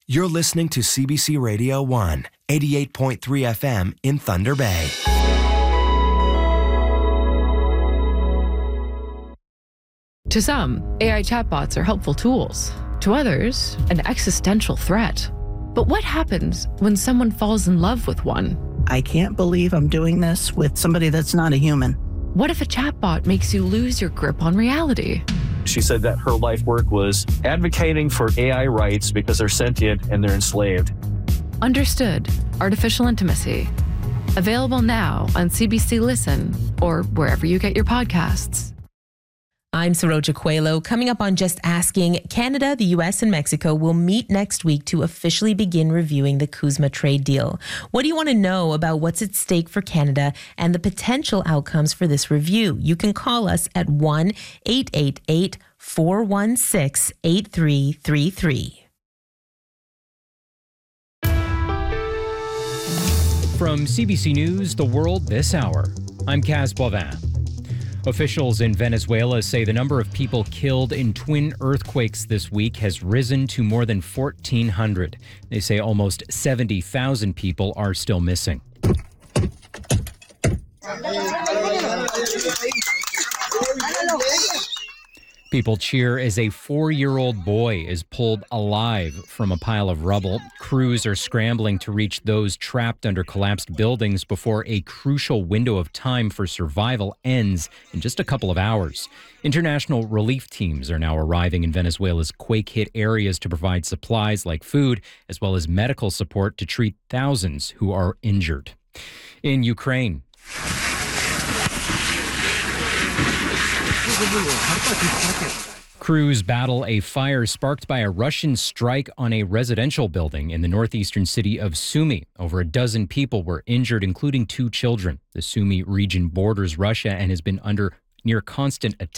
You're listening to CBC Radio 1, 88.3 FM in Thunder Bay. To some, AI chatbots are helpful tools. To others, an existential threat. But what happens when someone falls in love with one? I can't believe I'm doing this with somebody that's not a human. What if a chatbot makes you lose your grip on reality? She said that her life work was advocating for AI rights because they're sentient and they're enslaved. Understood. Artificial Intimacy. Available now on CBC Listen or wherever you get your podcasts. I'm Saroja Coelho. Coming up on Just Asking, Canada, the U.S., and Mexico will meet next week to officially begin reviewing the CUSMA trade deal. What do you want to know about what's at stake for Canada and the potential outcomes for this review? You can call us at 1-888-416-8333. From CBC News, The World This Hour, I'm Kaz Boivin. Officials in Venezuela say the number of people killed in twin earthquakes this week has risen to more than 1,400. They say almost 70,000 people are still missing. People cheer as a 4-year-old boy is pulled alive from a pile of rubble. Crews are scrambling to reach those trapped under collapsed buildings before a crucial window of time for survival ends in just a couple of hours. International relief teams are now arriving in Venezuela's quake-hit areas to provide supplies like food, as well as medical support to treat thousands who are injured. In Ukraine, crews battle a fire sparked by a Russian strike on a residential building in the northeastern city of Sumy. Over a dozen people were injured, including 2 children. The Sumy region borders Russia and has been under near constant attack